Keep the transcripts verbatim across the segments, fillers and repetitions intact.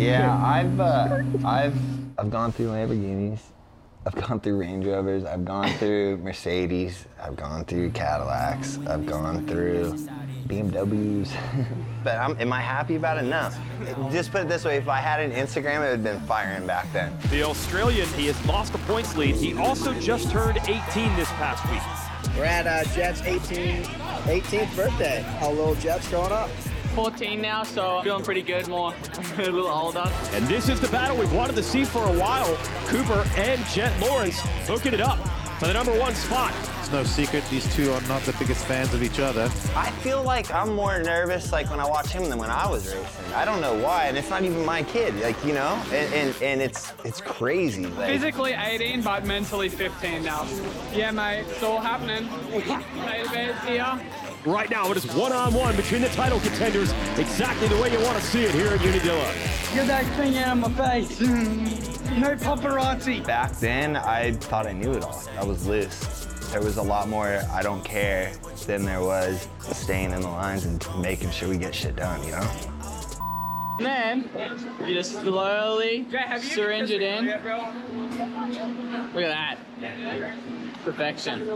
Yeah, I've, uh, I've, I've gone through Lamborghinis. I've gone through Range Rovers. I've gone through Mercedes. I've gone through Cadillacs. I've gone through B M Ws. But I'm, am I happy about it? No. Just put it this way, if I had an Instagram, it would have been firing back then. The Australian, he has lost the points lead. He also just turned eighteen this past week. We're at uh, Jet's eighteenth birthday. How little Jet's growing up? fourteen now, so feeling pretty good, more a little older. And this is the battle we've wanted to see for a while. Cooper and Jet Lawrence hooking it up for the number one spot. It's no secret these two are not the biggest fans of each other. I feel like I'm more nervous like when I watch him than when I was racing. I don't know why, and it's not even my kid, like, you know? And, and, and it's it's crazy. Like, Physically eighteen, but mentally fifteen now. Yeah, mate, it's all happening. Database here. Right now, it is one-on-one between the title contenders, exactly the way you want to see it here at Unadilla. Get that thing out of my face. No paparazzi. back then, I thought I knew it all. I was loose. There was a lot more I don't care than there was staying in the lines and making sure we get shit done, you know? And then you just slowly syringe it in. Look at that. Perfection.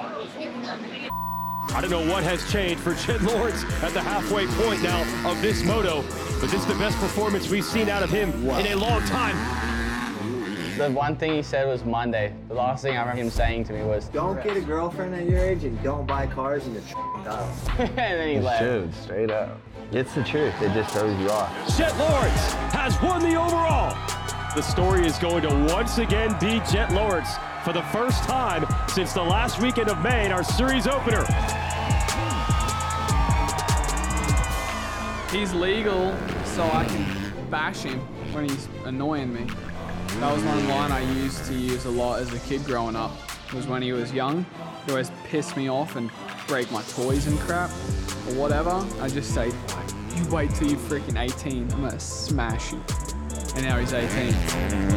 I don't know what has changed for Jet Lawrence at the halfway point now of this moto, but this is the best performance we've seen out of him wow. in a long time. The one thing he said was Monday. The last thing I remember him saying to me was, Don't get a girlfriend at your age and don't buy cars and you're up. and then he It's left. true, straight up. It's the truth, it just throws you off. Jet Lawrence has won the overall. The story is going to once again be Jet Lawrence for the first time since the last weekend of May in our series opener. He's legal, so I can bash him when he's annoying me. That was one line I used to use a lot as a kid growing up. It was when he was young. He always pissed me off and break my toys and crap or whatever. I just say, you wait till you're freaking eighteen, I'm gonna smash you. And now he's eighteen.